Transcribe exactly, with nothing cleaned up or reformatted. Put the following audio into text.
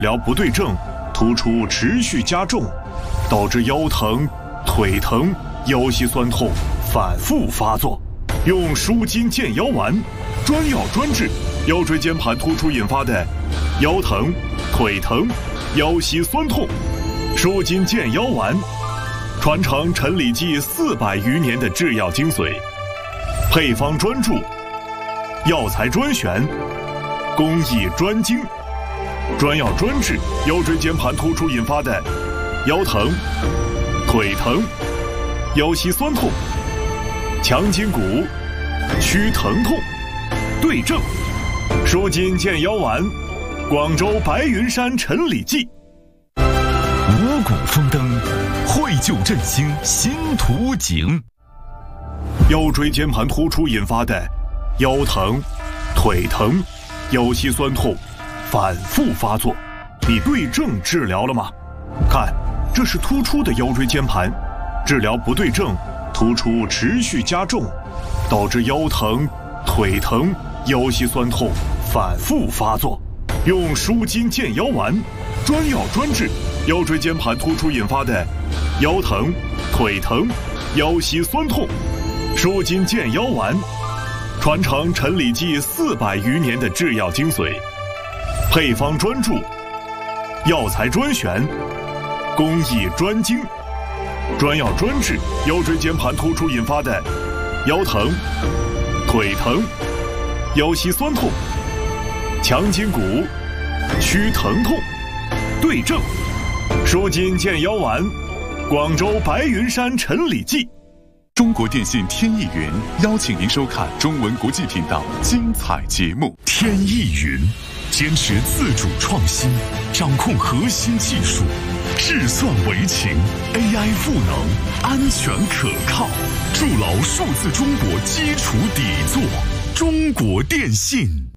疗不对症，突出持续加重，导致腰疼、腿疼、腰膝酸痛反复发作。用舒筋健腰丸，专药专治腰椎间盘突出引发的腰疼、腿疼、腰膝酸痛。舒筋健腰丸，传承陈李济四百余年的制药精髓，配方专注，药材专选，工艺专精，专药专治腰椎间盘突出引发的腰疼、腿疼、腰膝酸痛，强筋骨，祛疼痛，对症。舒筋健腰丸，广州白云山陈李济。 五谷丰登，绘就振兴新图景。 腰椎间盘突出引发的腰疼、腿疼、腰膝酸痛反复发作，你对症治疗了吗？看，这是突出的腰椎间盘，治疗不对症，突出持续加重，导致腰疼、腿疼、腰膝酸痛反复发作。用舒筋健腰丸，专药专治腰椎间盘突出引发的腰疼、腿疼、腰膝酸痛。舒筋健腰丸，传承陈李济四百余年的制药精髓，配方专注，药材专选，工艺专精，专药专治腰椎间盘突出引发的腰疼、腿疼、腰膝酸痛，强筋骨，祛疼痛，对症。舒筋健腰丸，广州白云山陈李济。 中国电信天翼云邀请您收看中文国际频道精彩节目。 天翼云坚持自主创新，掌控核心技术，智算为情 ，A I 赋能，安全可靠，筑牢数字中国基础底座。中国电信。